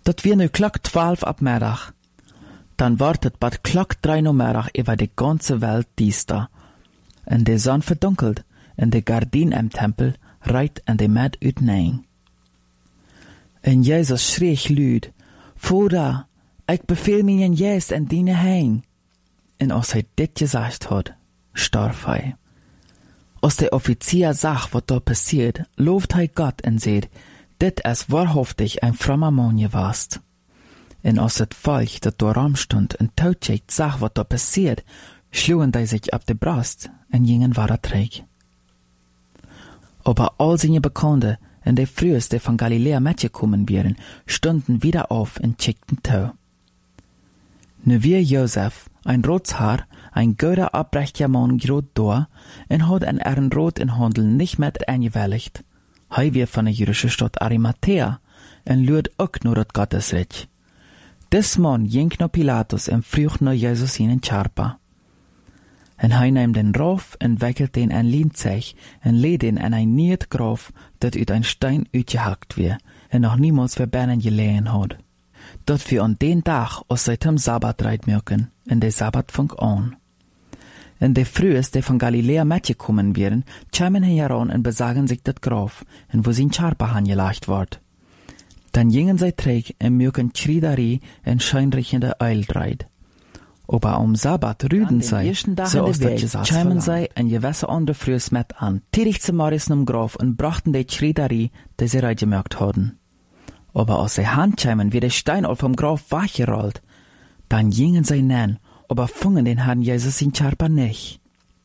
Dat wir nu klok 12 ab middag. Dan wordt het bad klok 3 uur middag über die ganze Welt düster. En de zon verdunkelt, en de gardien im Tempel reit en de mat uitneeң. En Jezus schreef luid, Vader, ik beveel mij in Jezus en diene heen. En als hij dit gezegd had, starf hij. Als de offizier zag wat daar passiert, looft hij God en zegt, dit is wahrhaftig ein frommer man gewast. En als het volk dat door Raum stond en touwtjekt zag wat daar passiert, schlugen die sich op de Brust en gingen weiter terug. Aber all seine Bekannte en die frühers die von Galiläa mitgekommen wären, stunden wieder auf und checkten tau. Nu wie Josef, ein Rotshaar, ein guter abbrechter Mann grot da, en had een Rot in Handel nicht mehr eingewilligt. Hij weer van de jüdische Stadt Arimathea, en luid ook naar het Gottesreich. Des man ging naar Pilatus en vroeg naar Jesus in Charpa. En hij nam den Rauf en wikkelt den en lient zich, en leed den in een niet graf, dat uit een stein uitgehakt weer, en nog niemals verbannen gelegen had. Dat wir an den Tag aus seitem Sabbat reit merken, en de Sabbat fang an. En de frühers, die von Galiläa mitgekommen wären, kämen heran en besagen sich dat Graf, en wo sin Charpa angelagt ward. Dann gingen sie träg en merken Schriederie en scheinrichende Eildreit. Aber am Sabbat rüden sei, so aus der Gesetz kämen sie en gewisse andere frühers mit an, tirig zu Marius nem Graf und brachten die Schriederie, die sie reingemerkt hadden. Aber als sie handkämen, wie der Stein auf vom Graf wachgerollt, dann gingen sie nähen, aber fungen den Herrn Jesus in Charpa nicht.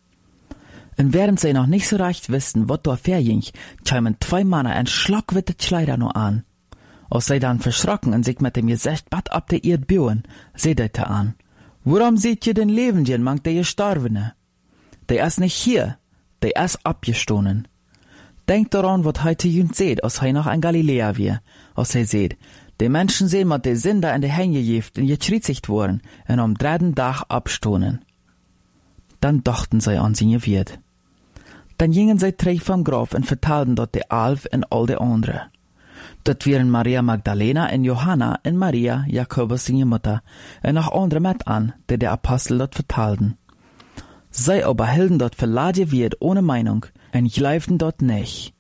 Und während sie noch nicht so recht wissen, was da verging, kämen 2 Männer ein schlagwitte Kleider nur an. Als sie dann verschrocken und sich mit dem Gesicht bad ab der Erd bauen, sedete an, warum seht ihr den Lebenden, mangt der Gestorbene? Der ist nicht hier, der ist abgestohlen. Denkt daran, was heute jüngst seht, als hij noch ein Galiläa wir, als hij seht, die Menschen sehen, mit die Sünder in die Hänge gejeft und gekreuzigt worden, und am 3. Tag abstohlen. Dann dachten sie an seine Wirt. Dann gingen sie zurück vom Grab und vertalten dort die 11 und all die anderen. Dort wären Maria Magdalena und Johanna und Maria, Jakobus seine Mutter, und noch andere mit an, die Apostel dort vertalten. Sie aber hielten dort verladen wird ohne Meinung, und glaubten dort nicht.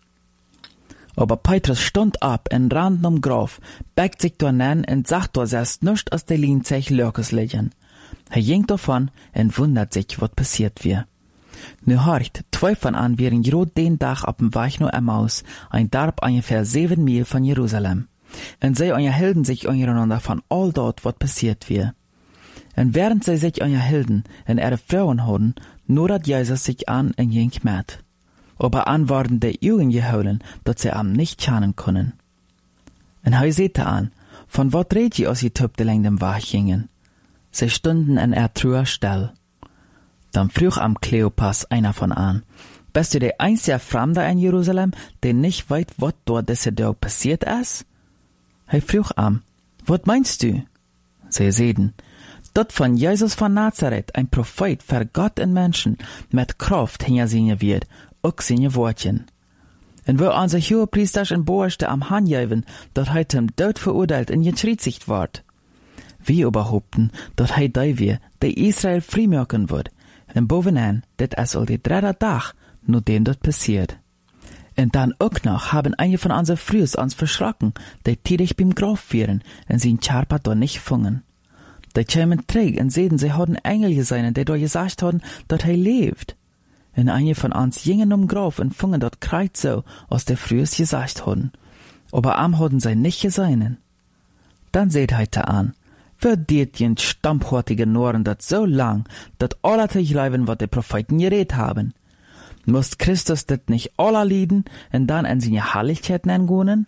Aber Petrus stund ab und rannt am Graf, beckt sich dort nen und sagt dort erst nichts aus der Lienzech Lörkes liegen. Er ging davon und wundert sich, was passiert wir. Nu horcht, 2 von an wären grad den Tag ab dem Weg nur Emmaus, ein Darb ungefähr 7 Meilen von Jerusalem. Und sie unterhielten sich untereinander von all dort, was passiert wir. Und während sie sich unterhielten und ihre Frauen hatten, nur dat Jesus sich an und ging mit. Aber an waren die Augen geholen, dat sie am nicht schauen können. Und er sagte an, von wat red je als je töpte lang dem Weg gingen? Sie stunden in Truhe still. Dann frug am Kleopas einer von an, bist du der einzige Fremde in Jerusalem, der nicht weiß, wat dort diese Tag passiert ist? Er frug am, wat meinst du? Sie sehen, dat von Jesus von Nazareth, ein Prophet für Gott und Menschen, mit Kraft hingesehen wird, auch seine Wortchen. Und wo unser Hohepriester und Boerste am Handjeven, dat hij zum Tod verurteilt und gekreuzigt ward. Wir behaupten, dat hij die wir, der Israel freimachen wird. Und bovenaan, dit is al die 3. Tag, nachdem dat passiert. Und dann auch noch haben einige von unseren Frühs uns verschrocken, die tidig beim Graf wären, und sie in Charpa dort nicht fungen. Die kämen träg und sehen, sie hatten Engel gesehen, die dort gesagt haben, dat hij lebt. Und einige von uns gingen Graf und fungen dort Kreuz so, als der Frühs gesagt hatten. Aber am hatten sie nicht gesehen. Dann seht heute an, verdient jen stampfhortige Noren dat so lang, dat alle glauben, wat die Propheten geredet haben. Muss Christus dat nicht alle lieden und dann in seine Herrlichkeit nennen?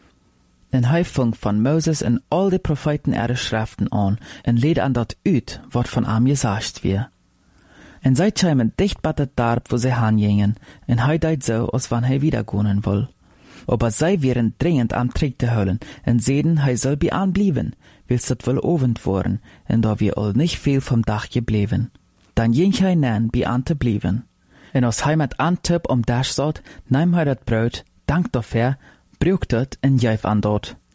En hij fing von Moses und all die Propheten ihre Schriften an und lädt an dat uit, wat von ihm gesagt wird. En zij kämen dicht bei dat Darb, wo sie hingingen, und hij deit so, als wann hij wieder gehen will. Aber zij wären dringend am Trick te holen, und sehen, hij soll bei anblieben, willst dat wohl Abend worden, und da wir all nicht viel vom Dach geblieben. Dann ging hij nähen, bei an te blieben. Und als hij mit Antip Dash satt, nahm hij dat Brot, dankt dafür, brügt het und gaf an dort.